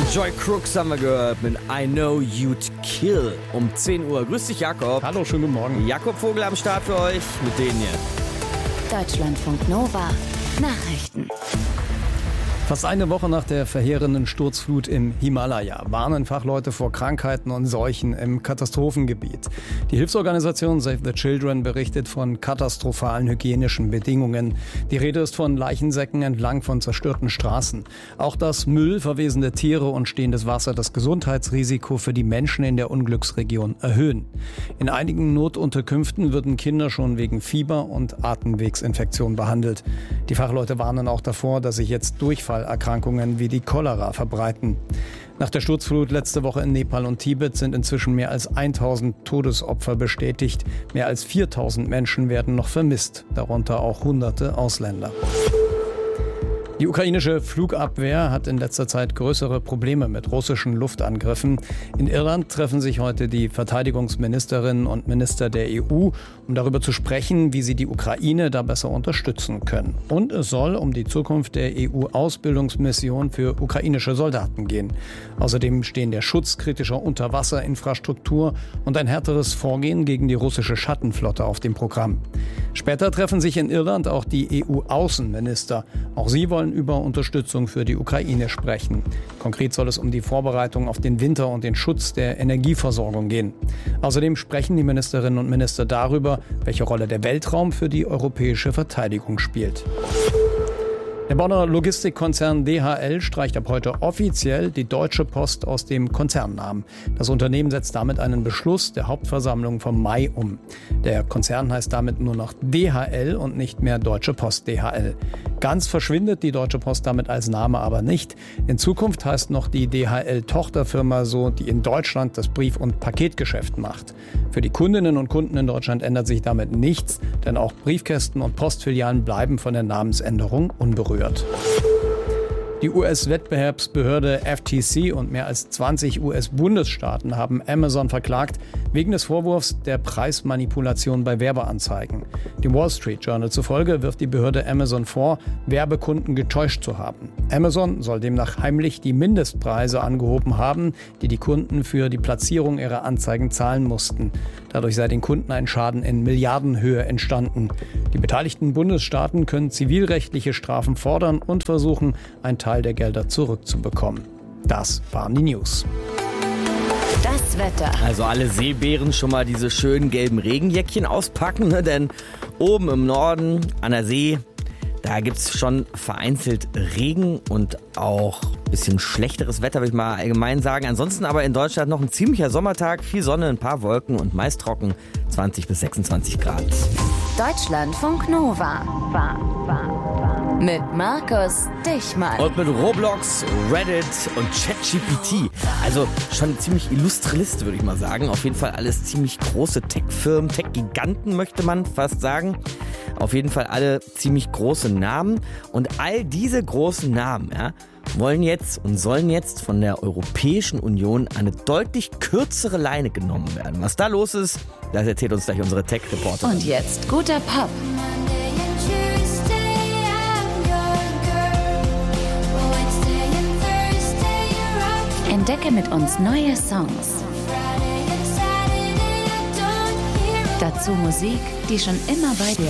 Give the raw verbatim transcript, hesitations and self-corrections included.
Joy Crooks haben wir gehört mit I Know You'd Kill um zehn Uhr. Grüß dich, Jakob. Hallo, schönen guten Morgen. Jakob Vogel am Start für euch mit denen hier. Deutschlandfunk Nova. Nachrichten. Fast eine Woche nach der verheerenden Sturzflut im Himalaya warnen Fachleute vor Krankheiten und Seuchen im Katastrophengebiet. Die Hilfsorganisation Save the Children berichtet von katastrophalen hygienischen Bedingungen. Die Rede ist von Leichensäcken entlang von zerstörten Straßen. Auch das Müll, verwesende Tiere und stehendes Wasser das Gesundheitsrisiko für die Menschen in der Unglücksregion erhöhen. In einigen Notunterkünften würden Kinder schon wegen Fieber und Atemwegsinfektion behandelt. Die Fachleute warnen auch davor, dass sich jetzt Durchfall Erkrankungen wie die Cholera verbreiten. Nach der Sturzflut letzte Woche in Nepal und Tibet sind inzwischen mehr als tausend Todesopfer bestätigt. Mehr als viertausend Menschen werden noch vermisst, darunter auch hunderte Ausländer. Die ukrainische Flugabwehr hat in letzter Zeit größere Probleme mit russischen Luftangriffen. In Irland treffen sich heute die Verteidigungsministerinnen und Minister der E U, um darüber zu sprechen, wie sie die Ukraine da besser unterstützen können. Und es soll um die Zukunft der E U-Ausbildungsmission für ukrainische Soldaten gehen. Außerdem stehen der Schutz kritischer Unterwasserinfrastruktur und ein härteres Vorgehen gegen die russische Schattenflotte auf dem Programm. Später treffen sich in Irland auch die E U-Außenminister. Auch sie wollen über Unterstützung für die Ukraine sprechen. Konkret soll es um die Vorbereitung auf den Winter und den Schutz der Energieversorgung gehen. Außerdem sprechen die Ministerinnen und Minister darüber, welche Rolle der Weltraum für die europäische Verteidigung spielt. Der Bonner Logistikkonzern D H L streicht ab heute offiziell die Deutsche Post aus dem Konzernnamen. Das Unternehmen setzt damit einen Beschluss der Hauptversammlung vom Mai um. Der Konzern heißt damit nur noch D H L und nicht mehr Deutsche Post D H L. Ganz verschwindet die Deutsche Post damit als Name aber nicht. In Zukunft heißt noch die D H L-Tochterfirma so, die in Deutschland das Brief- und Paketgeschäft macht. Für die Kundinnen und Kunden in Deutschland ändert sich damit nichts, denn auch Briefkästen und Postfilialen bleiben von der Namensänderung unberührt. Die U S-Wettbewerbsbehörde F T C und mehr als zwanzig U S-Bundesstaaten haben Amazon verklagt wegen des Vorwurfs der Preismanipulation bei Werbeanzeigen. Dem Wall Street Journal zufolge wirft die Behörde Amazon vor, Werbekunden getäuscht zu haben. Amazon soll demnach heimlich die Mindestpreise angehoben haben, die die Kunden für die Platzierung ihrer Anzeigen zahlen mussten. Dadurch sei den Kunden ein Schaden in Milliardenhöhe entstanden. Die beteiligten Bundesstaaten können zivilrechtliche Strafen fordern und versuchen, ein Teil der Gelder zurückzubekommen. Das waren die News. Das Wetter. Also alle Seebären schon mal diese schönen gelben Regenjäckchen auspacken, ne? Denn oben im Norden an der See, da gibt es schon vereinzelt Regen und auch ein bisschen schlechteres Wetter, würde ich mal allgemein sagen. Ansonsten aber in Deutschland noch ein ziemlicher Sommertag, viel Sonne, ein paar Wolken und meist trocken, zwanzig bis sechsundzwanzig Grad. Deutschlandfunk Nova. War, war, war. Mit Markus Dichmann. Und mit Roblox, Reddit und ChatGPT. Also schon eine ziemlich illustre Liste, würde ich mal sagen. Auf jeden Fall alles ziemlich große Tech-Firmen, Tech-Giganten möchte man fast sagen. Auf jeden Fall alle ziemlich große Namen. Und all diese großen Namen, ja, wollen jetzt und sollen jetzt von der Europäischen Union eine deutlich kürzere Leine genommen werden. Was da los ist, das erzählt uns gleich unsere Tech-Reporterin. Und jetzt guter Pop. Entdecke mit uns neue Songs. Dazu Musik, die schon immer bei dir